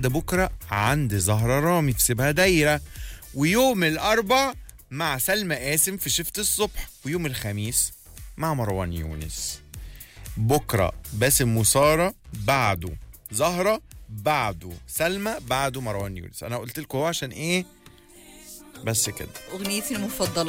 ده بكرة عند زهرة رامي في سيبها دايرة، ويوم الأربع مع سلمى قاسم في شفت الصبح، ويوم الخميس مع مروان يونس. بكرة باسم وسارة، بعده زهرة، بعده سلمى، بعده مروان يونس. أنا قلت لكم هو عشان إيه بس كده. اغنيتي المفضله.